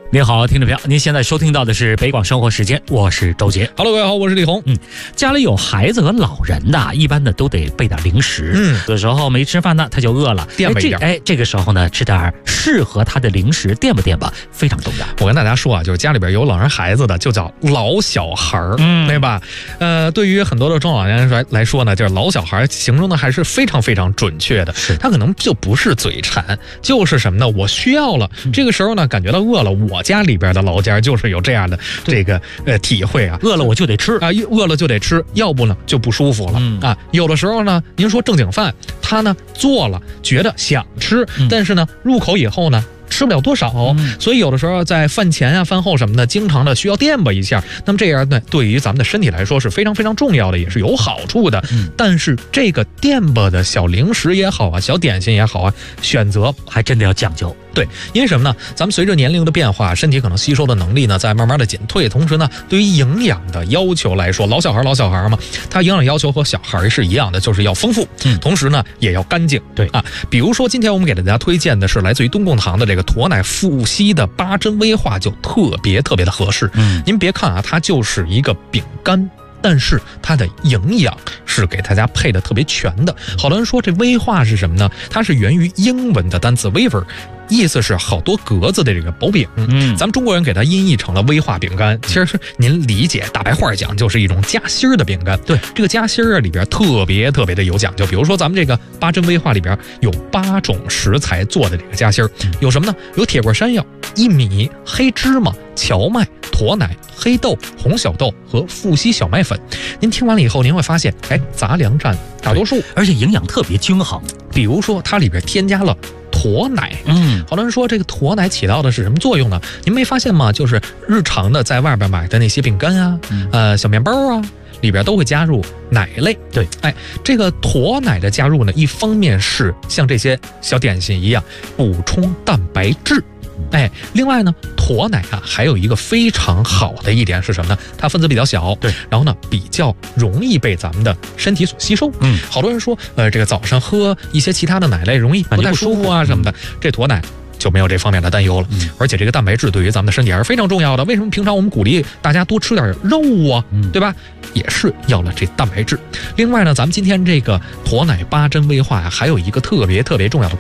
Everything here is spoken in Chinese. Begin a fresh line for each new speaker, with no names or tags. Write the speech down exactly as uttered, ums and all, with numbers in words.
您好，听众朋友，您现在收听到的是北广生活时间，我是周杰。
Hello， 各位好，我是李红。
嗯，家里有孩子和老人的，一般的都得备点零食。
嗯，
有时候没吃饭呢，他就饿了，
垫吧一点。
哎，这个时候呢，吃点适合他的零食，垫吧垫吧，非常重要。
我跟大家说啊，就是家里边有老人孩子的，就叫老小孩儿，嗯，对吧？呃，对于很多的中老年人来来说呢，就是老小孩形容的还是非常非常准确的。
是，
他可能就不是嘴馋，就是什么呢？我需要了，嗯、这个时候呢，感觉到饿了。我家里边的老家就是有这样的这个呃体会啊，
饿了我就得吃
啊，饿了就得吃，要不呢就不舒服了、嗯、啊。有的时候呢，您说正经饭，他呢做了觉得想吃，嗯、但是呢入口以后呢。吃不了多少、嗯，所以有的时候在饭前啊、饭后什么的，经常的需要垫吧一下。那么这样呢，对于咱们的身体来说是非常非常重要的，也是有好处的。嗯、但是这个垫吧的小零食也好啊，小点心也好啊，选择
还真的要讲究。
对，因为什么呢？咱们随着年龄的变化，身体可能吸收的能力呢在慢慢的减退，同时呢，对于营养的要求来说，老小孩老小孩嘛，他营养要求和小孩是一样的，就是要丰富，嗯，同时呢也要干净。
对
啊，比如说今天我们给大家推荐的是来自于东贡堂的这个驼奶富硒的八珍威化，就特别特别的合适。嗯，您别看啊，它就是一个饼干。但是它的营养是给大家配的特别全的。好多人说这威化是什么呢？它是源于英文的单词 wafer， 意思是好多格子的这个薄饼。嗯，咱们中国人给它音译成了威化饼干。其实是您理解大白话讲，就是一种夹心儿的饼干。对，这个夹心儿啊里边特别特别的有讲究。比如说咱们这个八珍威化里边有八种食材做的这个夹心儿，有什么呢？有铁棍山药、薏米、黑芝麻、荞麦、驼奶、黑豆、红小豆和富硒小麦粉。您听完了以后，您会发现，哎，杂粮占大多数，
而且营养特别均衡。
比如说，它里边添加了驼奶，嗯，好多人说这个驼奶起到的是什么作用呢？您没发现吗？就是日常的在外边买的那些饼干啊，嗯、呃，小面包啊，里边都会加入奶类。
对，
哎，这个驼奶的加入呢，一方面是像这些小点心一样补充蛋白质。哎，另外呢，驼奶啊，还有一个非常好的一点是什么呢？它分子比较小，对，然后呢，比较容易被咱们的身体所吸收。嗯，好多人说，呃，这个早上喝一些其他的奶类容易不太舒服啊什么的，嗯、这驼奶就没有这方面的担忧了。嗯，而且这个蛋白质对于咱们的身体还是非常重要的。为什么平常我们鼓励大家多吃点肉啊，嗯、对吧？也是要了这蛋白质。另外呢，咱们今天这个驼奶八珍威化呀，还有一个特别特别重要的。